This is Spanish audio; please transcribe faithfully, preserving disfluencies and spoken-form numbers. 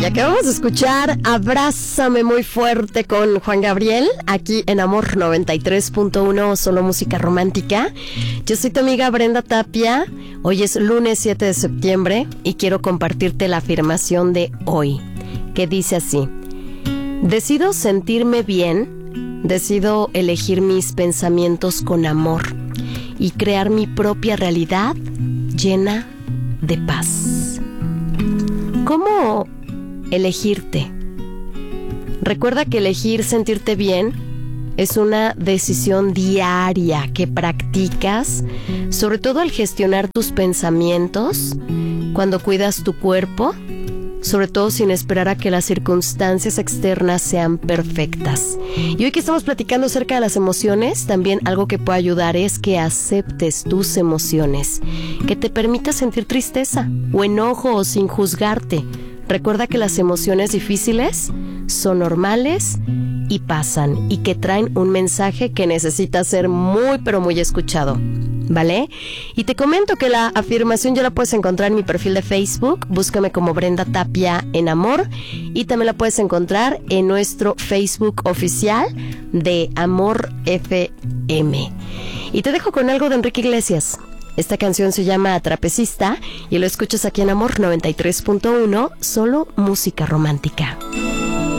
Y acabamos de escuchar Abrázame muy fuerte con Juan Gabriel, aquí en Amor noventa y tres punto uno, solo música romántica. Yo soy tu amiga Brenda Tapia. Hoy es lunes siete de septiembre y quiero compartirte la afirmación de hoy, que dice así: decido sentirme bien, decido elegir mis pensamientos con amor y crear mi propia realidad llena de paz. ¿Cómo elegirte? Recuerda que elegir sentirte bien es una decisión diaria que practicas, sobre todo al gestionar tus pensamientos, cuando cuidas tu cuerpo, sobre todo sin esperar a que las circunstancias externas sean perfectas. Y hoy que estamos platicando acerca de las emociones, también algo que puede ayudar es que aceptes tus emociones, que te permitas sentir tristeza o enojo o sin juzgarte. Recuerda que las emociones difíciles son normales y pasan, y que traen un mensaje que necesita ser muy pero muy escuchado, ¿vale? Y te comento que la afirmación ya la puedes encontrar en mi perfil de Facebook. Búscame como Brenda Tapia en Amor, y también la puedes encontrar en nuestro Facebook oficial de Amor F M. Y te dejo con algo de Enrique Iglesias. Esta canción se llama Trapecista y lo escuchas aquí en Amor noventa y tres punto uno, solo música romántica.